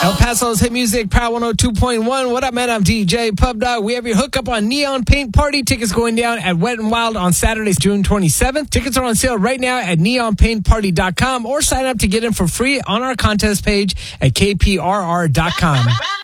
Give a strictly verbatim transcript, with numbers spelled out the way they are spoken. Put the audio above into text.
El Paso's hit music, Power one oh two point one. What up, man? I'm D J Pub Dog. We have your hookup on Neon Paint Party. Tickets going down at Wet n Wild on Saturday, June twenty-seventh. Tickets are on sale right now at neon paint party dot com or sign up to get in for free on our contest page at k p r r dot com.